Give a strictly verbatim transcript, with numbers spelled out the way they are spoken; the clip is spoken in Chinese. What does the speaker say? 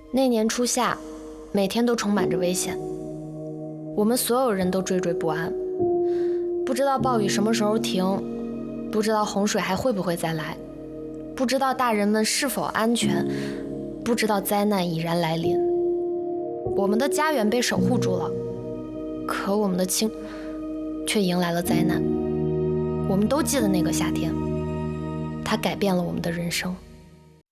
那年初夏，每天都充满着危险，我们所有人都惴惴不安，不知道暴雨什么时候停，不知道洪水还会不会再来，不知道大人们是否安全，不知道灾难已然来临。我们的家园被守护住了，可我们的青却迎来了灾难。我们都记得那个夏天，它改变了我们的人生。